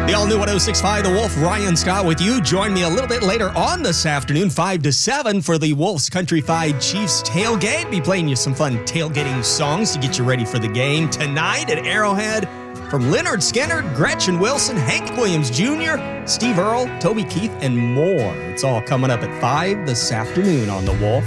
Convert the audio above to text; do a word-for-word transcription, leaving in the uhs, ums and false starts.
The all-new one oh six point five The Wolf, Ryan Scott with you. Join me a little bit later on this afternoon, five to seven, for the Wolf's Countryfied Chiefs tailgate. Be playing you some fun tailgating songs to get you ready for the game tonight at Arrowhead. From Leonard Skinner, Gretchen Wilson, Hank Williams Junior, Steve Earle, Toby Keith, and more. It's all coming up at five this afternoon on The Wolf.